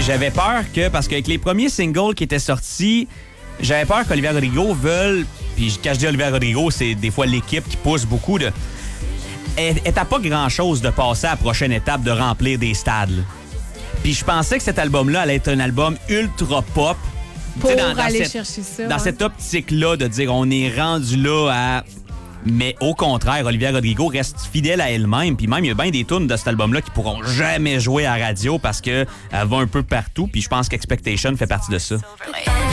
j'avais peur que, parce qu'avec les premiers singles qui étaient sortis, j'avais peur qu'Olivia Rodrigo veuille, puis quand je dis Olivia Rodrigo, c'est des fois l'équipe qui pousse beaucoup de... Elle n'a pas grand-chose de passer à la prochaine étape de remplir des stades. Là. Puis je pensais que cet album-là allait être un album ultra pop. Pour aller chercher ça. Dans cette optique-là de dire on est rendu là à... Mais au contraire, Olivia Rodrigo reste fidèle à elle-même. Puis même, il y a bien des tunes de cet album-là qui pourront jamais jouer à la radio parce qu'elle va un peu partout. Puis je pense qu'Expectation fait partie de ça.